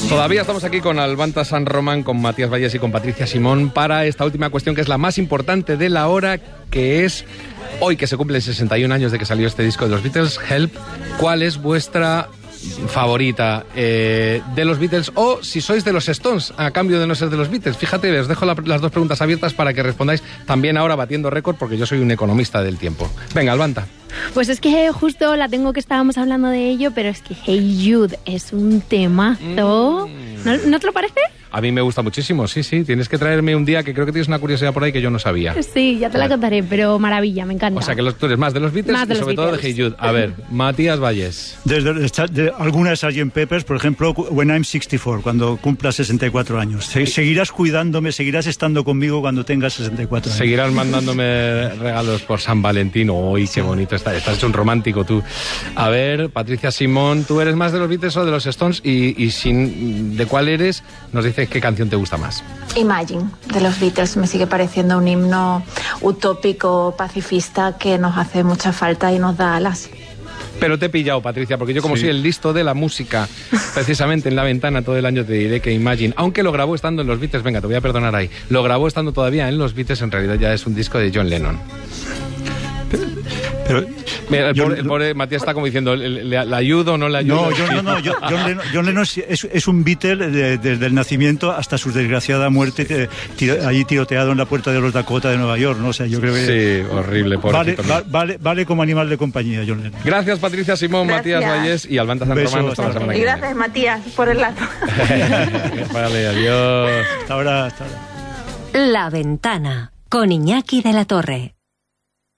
Todavía estamos aquí con Albanta San Román, con Matías Valles y con Patricia Simón para esta última cuestión, que es la más importante de la hora, que es hoy que se cumplen 61 años de que salió este disco de los Beatles, Help. ¿Cuál es vuestra favorita de los Beatles, o si sois de los Stones a cambio de no ser de los Beatles? Fíjate, os dejo las dos preguntas abiertas para que respondáis también ahora batiendo récord, porque yo soy un economista del tiempo. Venga, Albanta. Pues es que justo la tengo, que estábamos hablando de ello, pero es que Hey Jude es un temazo. ¿No te lo parece? A mí me gusta muchísimo, sí. Tienes que traerme un día, que creo que tienes una curiosidad por ahí que yo no sabía. Sí, ya te la contaré, pero maravilla, me encanta. O sea, que tú eres más de los Beatles y sobre todo de Hey Jude. A ver, Matías Valles. De algunas Sgt. Peppers, por ejemplo, When I'm 64, cuando cumpla 64 años. Seguirás cuidándome, seguirás estando conmigo cuando tengas 64 años. Seguirás mandándome regalos por San Valentín. ¡Uy, qué bonito! Estás hecho un romántico tú. A ver, Patricia Simón, ¿tú eres más de los Beatles o de los Stones? Y de cuál eres, nos dices qué canción te gusta más. Imagine, de los Beatles. Me sigue pareciendo un himno utópico, pacifista, que nos hace mucha falta y nos da alas. Pero te he pillado, Patricia, porque yo, como soy el listo de la música, precisamente en La Ventana todo el año, te diré que Imagine, aunque lo grabó estando en los Beatles, venga, te voy a perdonar ahí, lo grabó estando todavía en los Beatles, en realidad ya es un disco de John Lennon. Pero mira, el pobre Matías está como diciendo, ¿le ayudo o no le ayudo? No, John Lennon es un Beatle desde el nacimiento hasta su desgraciada muerte, allí tiroteado en la puerta de los Dakota de Nueva York, ¿no? O sea, yo creo que... Sí, horrible, vale como animal de compañía, John Lennon. Gracias, Patricia Simón, Gracias. Matías Valles y Albanta San Román. Hasta la semana que viene. Y gracias, Matías, por el lazo. Vale, adiós. Hasta ahora. La Ventana, con Iñaki de la Torre.